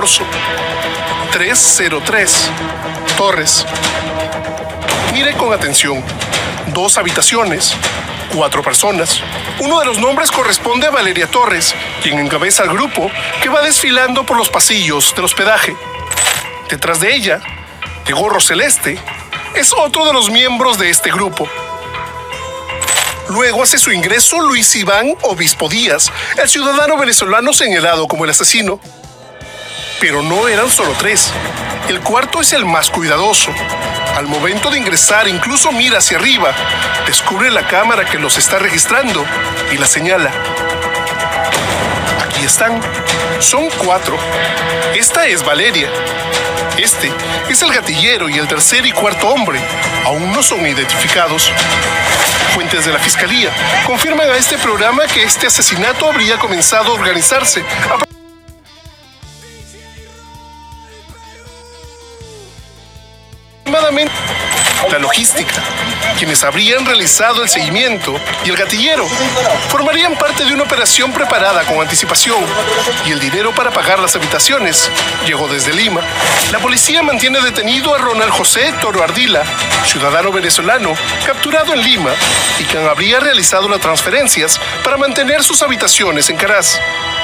Corso. 303. Torres. Mire con atención. 2 habitaciones, 4 personas. Uno de los nombres corresponde a Valeria Torres, quien encabeza el grupo que va desfilando por los pasillos del hospedaje. Detrás de ella, de gorro celeste, es otro de los miembros de este grupo. Luego hace su ingreso Luis Iván Obispo Díaz, el ciudadano venezolano señalado como el asesino. Pero no eran solo 3. El cuarto es el más cuidadoso. Al momento de ingresar, incluso mira hacia arriba, descubre la cámara que los está registrando y la señala. Aquí están. Son 4. Esta es Valeria. Este es el gatillero y el tercer y cuarto hombre. Aún no son identificados. Fuentes de la Fiscalía confirman a este programa que este asesinato habría comenzado a organizarse aproximadamente. La logística, quienes habrían realizado el seguimiento y el gatillero formarían parte de una operación preparada con anticipación, y el dinero para pagar las habitaciones llegó desde Lima. La policía mantiene detenido a Ronald José Toro Ardila, ciudadano venezolano capturado en Lima y quien habría realizado las transferencias para mantener sus habitaciones en Caraz.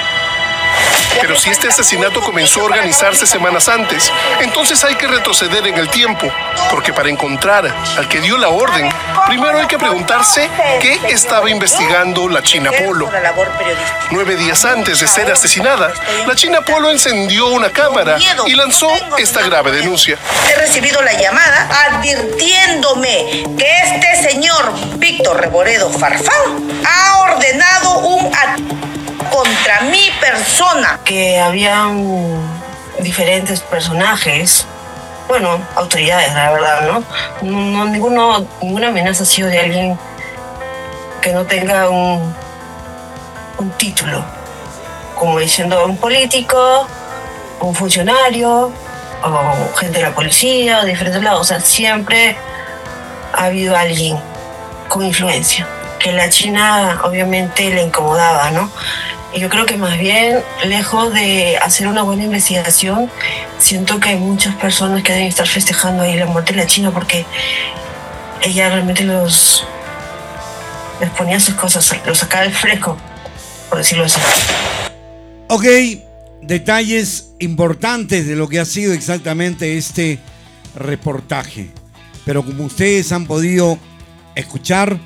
Pero si este asesinato comenzó a organizarse semanas antes, entonces hay que retroceder en el tiempo, porque para encontrar al que dio la orden, primero hay que preguntarse qué estaba investigando la China Polo. 9 días antes de ser asesinada, la China Polo encendió una cámara y lanzó esta grave denuncia. He recibido la llamada advirtiéndome que este señor Víctor Reboredo Farfán ha ordenado un ataque contra mi persona. Que habían diferentes personajes, bueno, autoridades, la verdad, ¿no? Ninguna amenaza ha sido de alguien que no tenga un título, como diciendo un político, un funcionario, o gente de la policía, de diferentes lados. O sea, siempre ha habido alguien con influencia, que la China obviamente le incomodaba, ¿no? Y yo creo que más bien, lejos de hacer una buena investigación, siento que hay muchas personas que deben estar festejando ahí la muerte de la China, porque ella realmente les ponía sus cosas, los sacaba del fresco, por decirlo así. Ok, detalles importantes de lo que ha sido exactamente este reportaje. Pero como ustedes han podido escuchar,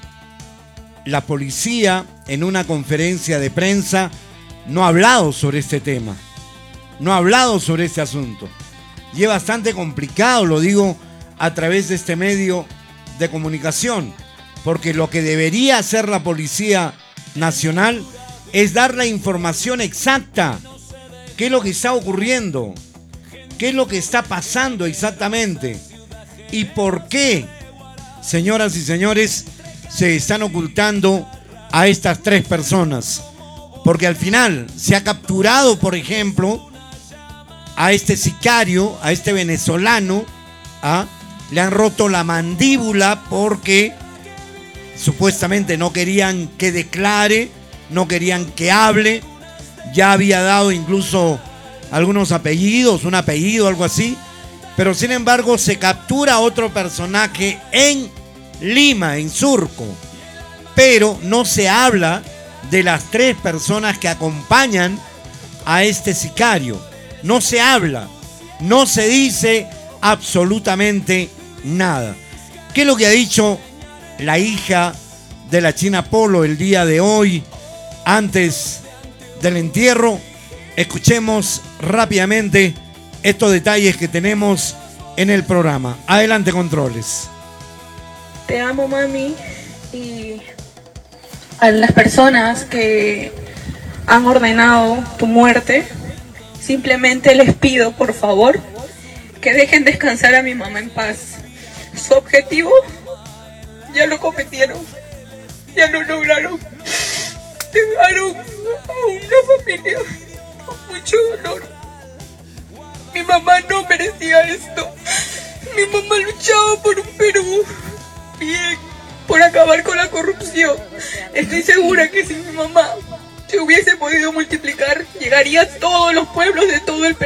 la policía en una conferencia de prensa no ha hablado sobre este tema, no ha hablado sobre este asunto. Y es bastante complicado, lo digo a través de este medio de comunicación, porque lo que debería hacer la Policía Nacional es dar la información exacta. ¿Qué es lo que está ocurriendo? ¿Qué es lo que está pasando exactamente? ¿Y por qué, señoras y señores, se están ocultando a estas 3 personas? Porque al final se ha capturado, por ejemplo, a este sicario, a este venezolano, le han roto la mandíbula porque supuestamente no querían que declare, no querían que hable. Ya había dado incluso algunos apellidos, un apellido, algo así. Pero sin embargo se captura a otro personaje en Lima, en Surco, pero no se habla de las 3 personas que acompañan a este sicario. No se habla, no se dice absolutamente nada. ¿Qué es lo que ha dicho la hija de la China Polo el día de hoy, antes del entierro? Escuchemos rápidamente estos detalles que tenemos en el programa. Adelante, controles. Te amo, mami, y a las personas que han ordenado tu muerte, simplemente les pido, por favor, que dejen descansar a mi mamá en paz. Su objetivo ya lo cometieron, ya lo lograron. Dejaron a una familia con mucho dolor. Mi mamá no merecía esto. Mi mamá luchaba por un Perú bien, por acabar con la corrupción. Estoy segura que si mi mamá se hubiese podido multiplicar, llegaría a todos los pueblos de todo el Perú.